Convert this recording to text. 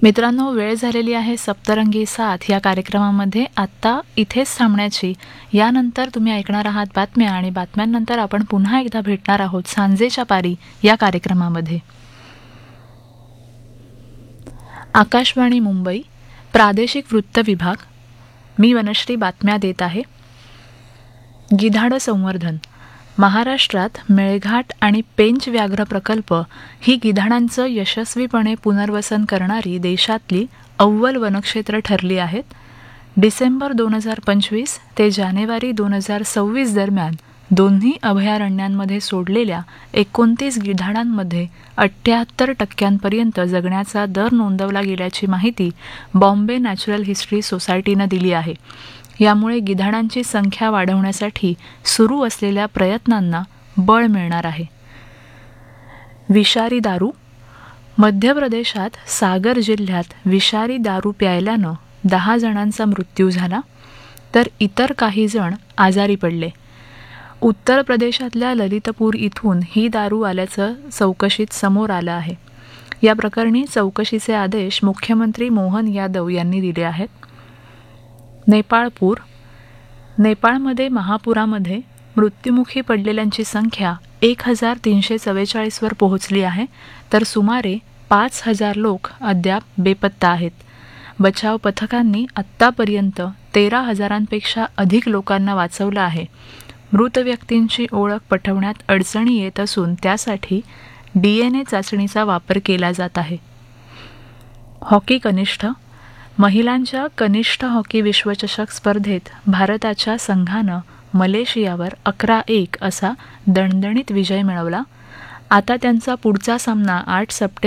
मित्रांनो, वेळ झालेली आहे सप्तरंगी साथ या कार्यक्रमामध्ये आत्ता इथेच थांबण्याची. यानंतर तुम्ही ऐकणार आहात बातम्या आणि बातम्यांनंतर आपण पुन्हा एकदा भेटणार आहोत सांजेच्या पारी या कार्यक्रमामध्ये. आकाशवाणी मुंबई, प्रादेशिक वृत्त विभाग. मी वनश्री बातम्या देत आहे. गिधाड संवर्धन. महाराष्ट्रात मेळघाट आणि पेंच व्याघ्र प्रकल्प ही गिधाडांचं यशस्वीपणे पुनर्वसन करणारी देशातली अव्वल वनक्षेत्र ठरली आहेत. डिसेंबर 2025 ते जानेवारी 2026 दरम्यान दोन्ही अभयारण्यांमध्ये सोडलेल्या 29 गिधाडांमध्ये 78% जगण्याचा दर नोंदवला गेल्याची माहिती बॉम्बे नॅचरल हिस्ट्री सोसायटीनं दिली आहे. यामुळे गिधाडांची संख्या वाढवण्यासाठी सुरू असलेल्या प्रयत्नांना बळ मिळणार आहे. विषारी दारू. मध्य प्रदेशात सागर जिल्ह्यात विषारी दारू प्यायल्यानं 10 जणांचा मृत्यू झाला, तर इतर काही जण आजारी पडले. उत्तर प्रदेशातल्या ललितपूर इथून ही दारू आल्याचं चौकशीत समोर आलं आहे. या प्रकरणी चौकशीचे आदेश मुख्यमंत्री मोहन यादव यांनी दिले आहेत. नेपाळपूर. नेपाळमध्ये महापुरामध्ये मृत्युमुखी पडलेल्यांची संख्या 1344 वर पोहोचली आहे, तर सुमारे 5000 लोक अद्याप बेपत्ता आहेत. बचाव पथकांनी आत्तापर्यंत 13,000पेक्षा अधिक लोकांना वाचवलं आहे. मृत व्यक्तींची ओळख पटवण्यात अडचणी येत असून त्यासाठी DNA चाचणीचा वापर केला जात आहे. हॉकी कनिष्ठ. महिलांच्या कनिष्ठ हॉकी विश्वचषक स्पर्धेत भारताच्या संघानं मलेशियावर 11-1 असा दणदणीत विजय मिळवला. आता त्यांचा पुढचा सामना 8 सप्टेंबर